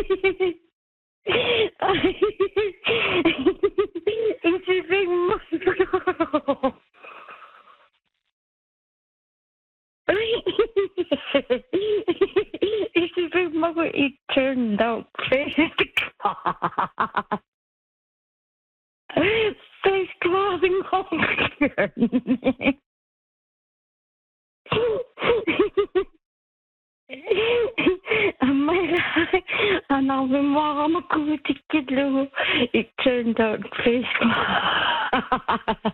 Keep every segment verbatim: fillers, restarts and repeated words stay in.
Isipin mo. Isipin mo kung it turned out fake. Face clothing home. Amay hanapin mo ako magkutikidlo. It turned out face cloth.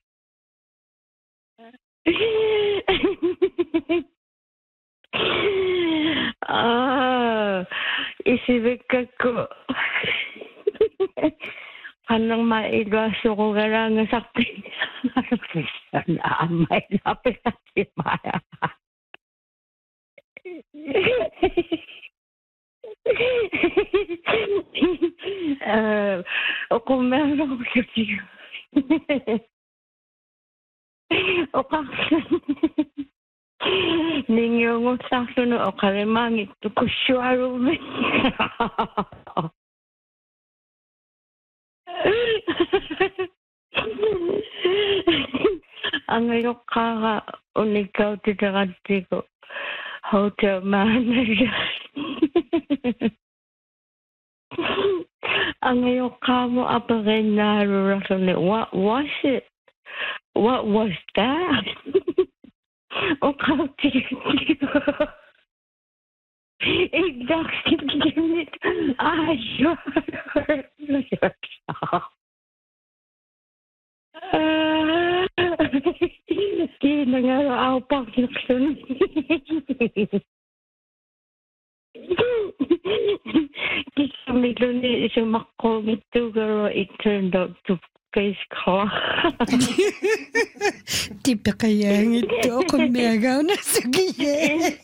Ah, isipin ko. Kanang maigaso ko karang sakti na amay lapit na si Maya. uh, o kung meron ko siya. O kaksan. Ninyo mo sakto no o kalimangit ko syaro mo. Ang ngayon kaka unikaw titakati ko hotel manager. Ang ngayon kamo apagay narurasan what was it? What was that? O kauti exactly it. Ayun. Di nangaraw pa kinaksan. Di kami doon sumakol nito pero it turned out to face cloth. Di pa kaya ito kung megaw na sugiye.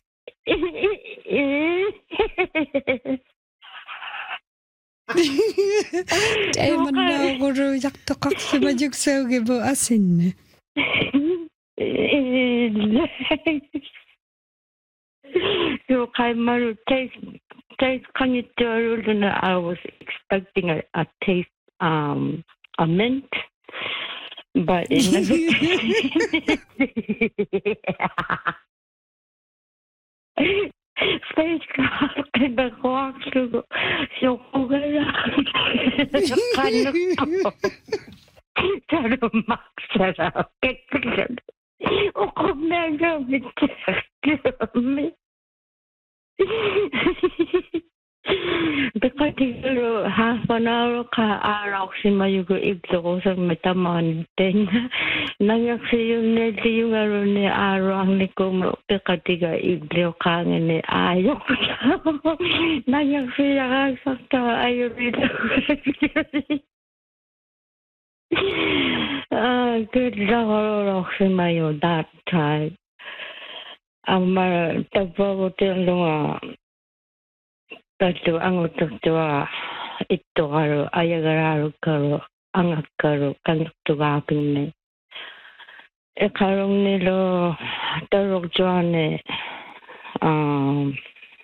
Ay man na ako ro yakto kaksa majuk sa ugibo asin. So kay maru taste taste kanito na I was expecting a, a taste um a mint, but it never. Space craft and the clock to so Taro max sarap. O kung nagamit me. Because siguro half an hour ka araw si mayugo iglo ko sa metamantin. Nangyak yung neti yung aron ni araw ang ni kumro pikatiga iglo kangin ni ayo. Nangyak siya kasakta ayo rito. Ah, good lord si mayo that time. Ang mga tagpo ko tinulunga. Kato ang utugtuwa ito karo ayagararo karo ang karo kanugtugapin ni e karong nilo tarog juane um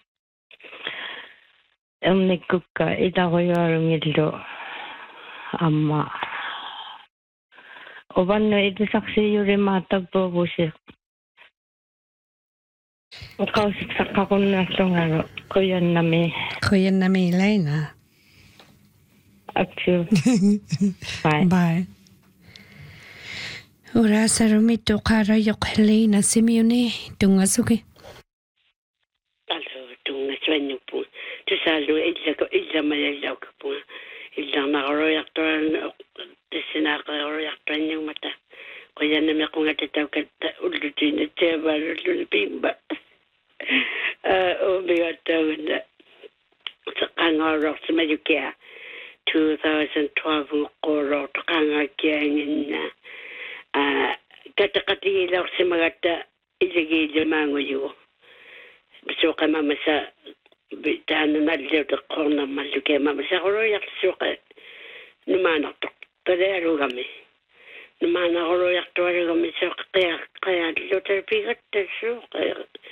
ang nikuka ita ko yarong nilo amma oban na ito saksi yuri matagpo busi Ikaw saksa ko na itong ano, kuyan nami. Kuyan nami, Elena. Actually. Bye. Bye. Ura sa rumito kara yok Helena Simeone, tunga suki. Alo, tunga swanyo po. Tusalo, ila ko, ila malalaw ko po. Ila nakaroyak to, tisinakaroyak to yung mata. Kaya naman akong natataw ka ulutin at siya ba lulupin ba? Umigat daw na sa kangarok sa Mayukia twenty twelve ng koro to kangagyan na katakatilaw sa mga ta iligid mango yu. So ka mama sa bitano na liyo to ko na Mayukia mama sa koro yak suka numanak to. Tadero kami. Naman ako ro yak tuwa kami sa kaya kaya lutar pigat so kaya